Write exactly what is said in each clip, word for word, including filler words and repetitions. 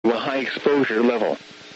to a high exposure level.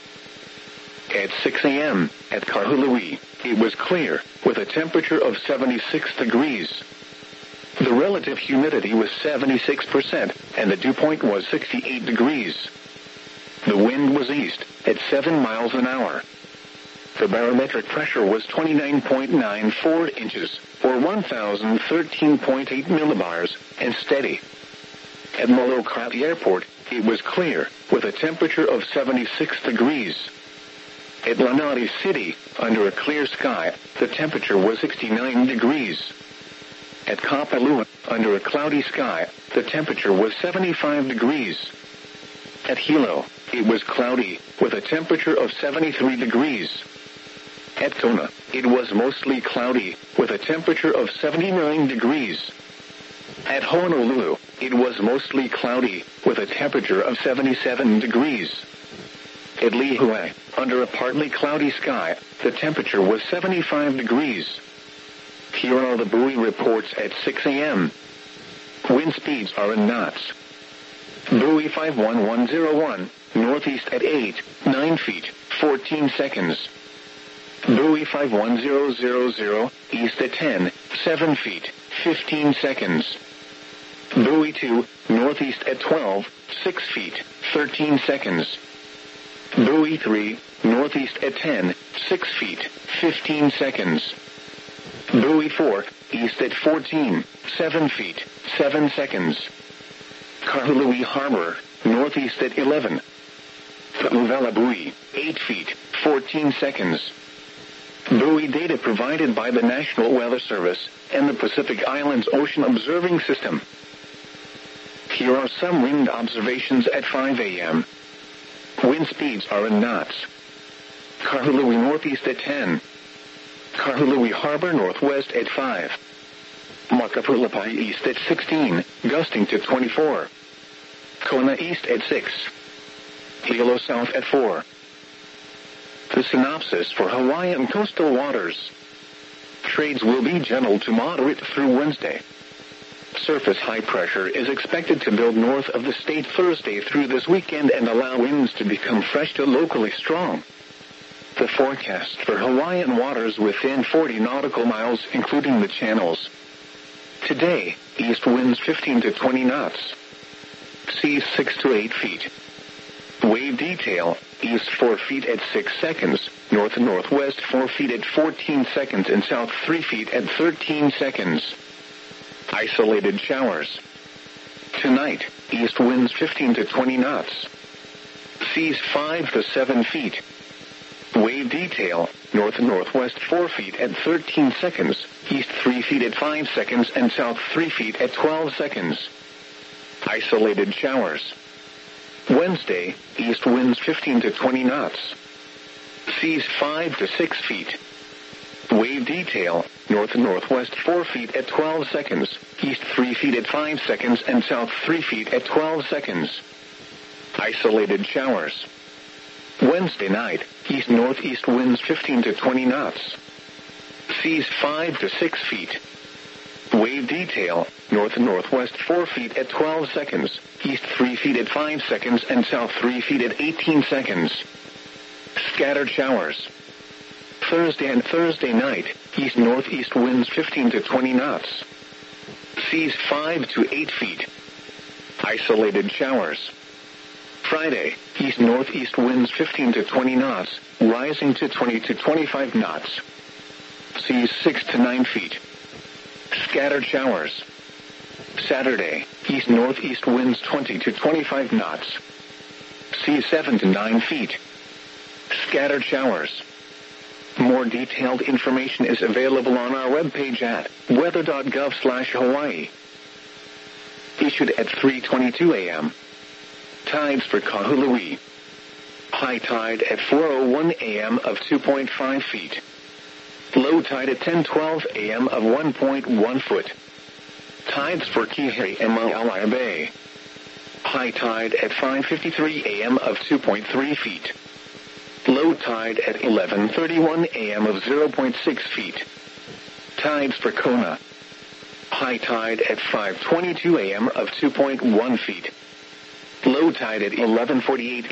At six a.m., at Kahului, it was clear, with a temperature of seventy-six degrees. The relative humidity was seventy-six percent, and the dew point was sixty-eight degrees. The wind was east, at seven miles an hour. The barometric pressure was twenty-nine point nine four inches, or one thousand thirteen point eight millibars, and steady. At Molokai Airport, it was clear, with a temperature of seventy-six degrees. At Lanai City, under a clear sky, the temperature was sixty-nine degrees. At Kapalua, under a cloudy sky, the temperature was seventy-five degrees. At Hilo, it was cloudy, with a temperature of seventy-three degrees. At Kona, it was mostly cloudy, with a temperature of seventy-nine degrees. At Honolulu, it was mostly cloudy, with a temperature of seventy-seven degrees. At Lihue, under a partly cloudy sky, the temperature was seventy-five degrees. Here are the buoy reports at six a.m. Wind speeds are in knots. Buoy five one one zero one, northeast at eight, nine feet, fourteen seconds. Buoy five one zero zero zero, east at ten, seven feet, fifteen seconds. Buoy two, northeast at twelve, six feet, thirteen seconds. Buoy three, northeast at ten, six feet, fifteen seconds. Buoy four, east at fourteen, seven feet, seven seconds. Kahului Harbor, northeast at eleven. Pu'uvela Buoy, eight feet, fourteen seconds. Buoy data provided by the National Weather Service and the Pacific Islands Ocean Observing System. Here are some wind observations at five a.m. Wind speeds are in knots. Kahului northeast at ten. Kahului Harbor northwest at five. Makapulapai east at sixteen, gusting to twenty-four. Kona east at six. Hilo south at four. The synopsis for Hawaiian coastal waters. Trades will be gentle to moderate through Wednesday. Surface high pressure is expected to build north of the state Thursday through this weekend and allow winds to become fresh to locally strong. The forecast for Hawaiian waters within forty nautical miles, including the channels. Today, east winds fifteen to twenty knots. Seas six to eight feet. Wave detail, east four feet at six seconds, north and northwest four feet at fourteen seconds, and south three feet at thirteen seconds. Isolated showers. Tonight, east winds fifteen to twenty knots. Seas five to seven feet. Wave detail, north and northwest four feet at thirteen seconds, east three feet at five seconds, and south three feet at twelve seconds. Isolated showers. Wednesday, east winds fifteen to twenty knots. Seas five to six feet. Wave detail, north and northwest four feet at twelve seconds, east three feet at five seconds, and south three feet at twelve seconds. Isolated showers. Wednesday night, east-northeast winds fifteen to twenty knots. Seas five to six feet. Wave detail, north and northwest four feet at twelve seconds, east three feet at five seconds, and south three feet at eighteen seconds. Scattered showers. Thursday and Thursday night, east-northeast winds fifteen to twenty knots. Seas five to eight feet. Isolated showers. Friday, east-northeast winds fifteen to twenty knots, rising to twenty to twenty-five knots. Seas six to nine feet. Scattered showers. Saturday, east-northeast winds twenty to twenty-five knots. Seas seven to nine feet. Scattered showers. More detailed information is available on our webpage at weather dot gov slash Hawaii. Issued at three twenty-two a.m. Tides for Kahului. High tide at four oh one a.m. of two point five feet. Low tide at ten twelve a.m. of one point one foot. Tides for Kihei and Maalaea Bay. High tide at five fifty-three a.m. of two point three feet. Low tide at eleven thirty-one a.m. of zero point six feet. Tides for Kona. High tide at five twenty-two a.m. of two point one feet. Low tide at eleven forty-eight